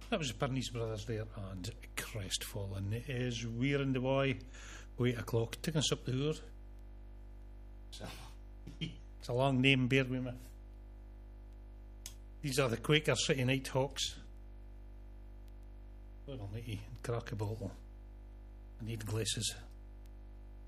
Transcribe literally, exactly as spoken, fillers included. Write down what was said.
that was the Pernice brothers there, and Crestfallen is wearing the boy. Wait o'clock, taking us up the hour. So, it's a long name, bear with me. These are the Quaker City Nighthawks. Well, I'll need to crack a bottle. I need glasses.